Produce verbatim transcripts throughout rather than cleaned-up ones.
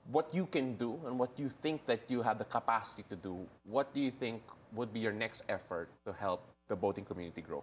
what you can do and what you think that you have the capacity to do, what do you think would be your next effort to help the boating community grow?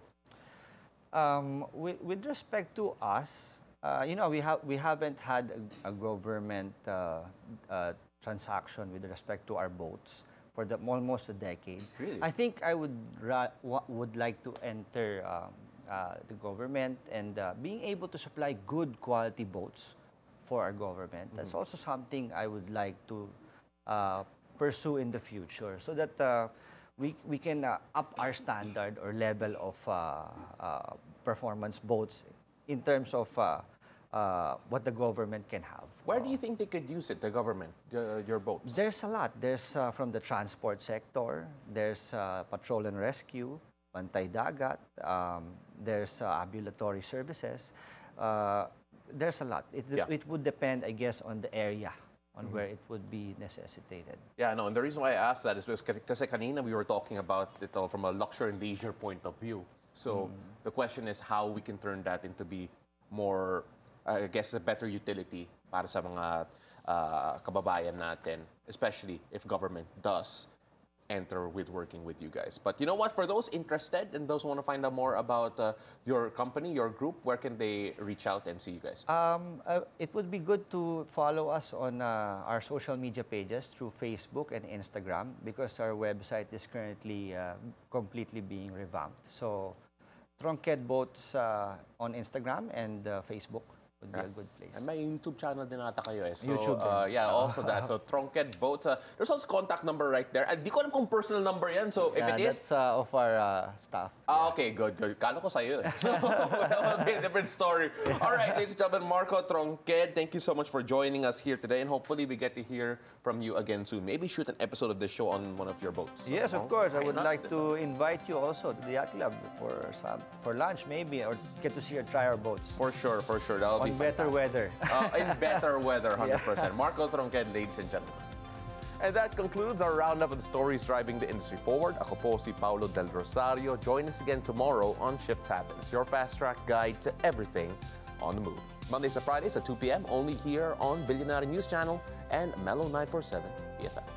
Um, with, with respect to us, uh, you know, we have we haven't had a, a government uh, uh, transaction with respect to our boats for the, almost a decade. Really? I think I would ra- wa- would like to enter um, uh, the government and uh, being able to supply good quality boats for our government. Mm-hmm. That's also something I would like to uh, pursue in the future, so that uh, we we can uh, up our standard or level of uh, uh, performance boats in terms of uh, uh, what the government can have. Where do you think they could use it, the government, the, your boats? There's a lot. There's uh, from the transport sector. There's uh, patrol and rescue, Bantay Dagat. Um, there's uh, ambulatory services. Uh, there's a lot. It, Yeah. it would depend, I guess, on the area on where it would be necessitated. Yeah, no, and the reason why I asked that is because kasi kanina we were talking about it all from a luxury and leisure point of view. So the question is how we can turn that into be more, I guess, a better utility para sa mga uh, kababayan natin, especially if government does enter with working with you guys. But you know what? For those interested and those who want to find out more about uh, your company, your group, where can they reach out and see you guys? Um, uh, it would be good to follow us on uh, our social media pages through Facebook and Instagram, because our website is currently uh, completely being revamped. So, Tronqued Boats uh, on Instagram and uh, Facebook would be a good place. And may YouTube channel din ata kayo eh. So, YouTube din. uh, yeah, also that. So, Tronqued Boats. Uh, there's also contact number right there. Di ko alam kung personal number yan. So, if Yeah, it is... that's uh, of our uh, staff. Ah, okay, good, good. Kala ko sa'yo. eh. So, that will be a different story. All right, ladies and gentlemen, Marco Tronqued, thank you so much for joining us here today. And hopefully, we get to hear from you again soon. Maybe shoot an episode of this show on one of your boats. Yes, No? of course. I Why would not? like to invite you also to the yacht club for some for lunch maybe, or get to see or try our boats For sure, for sure. That will on be better fantastic. weather. Uh, in better weather, one hundred percent. Marco Tronqued, ladies and gentlemen. And that concludes our roundup of the stories driving the industry forward. Ako po si Paulo Del Rosario. Join us again tomorrow on Shift Happens, your fast-track guide to everything on the move. Mondays to Fridays at two p.m. only here on Billionaire News Channel and Mellow nine forty-seven B F M.